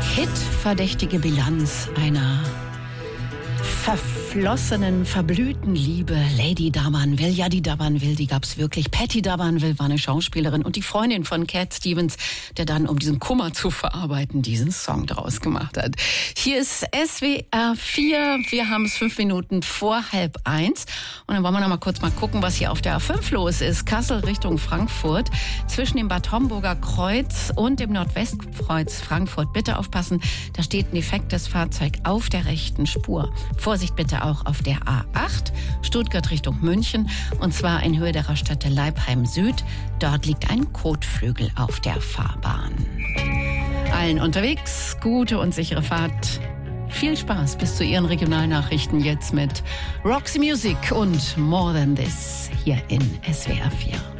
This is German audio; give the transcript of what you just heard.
Hitverdächtige Bilanz einer verflossenen, verblühten Liebe. Lady D'Abanville, ja, die D'Abanville, die gab's wirklich. Patty D'Abanville war eine Schauspielerin und die Freundin von Cat Stevens, der dann, um diesen Kummer zu verarbeiten, diesen Song draus gemacht hat. Hier ist SWR 4, wir haben es 5 Minuten vor 12:30 und dann wollen wir noch mal kurz gucken, was hier auf der A5 los ist. Kassel Richtung Frankfurt, zwischen dem Bad Homburger Kreuz und dem Nordwestkreuz Frankfurt. Bitte aufpassen, da steht ein defektes Fahrzeug auf der rechten Spur. Vorsicht bitte auch auf der A8, Stuttgart Richtung München, und zwar in Höhe der Raststätte Leipheim Süd. Dort liegt ein Kotflügel auf der Fahrbahn. Allen unterwegs, gute und sichere Fahrt. Viel Spaß bis zu Ihren Regionalnachrichten jetzt mit Roxy Music und More Than This hier in SWR 4.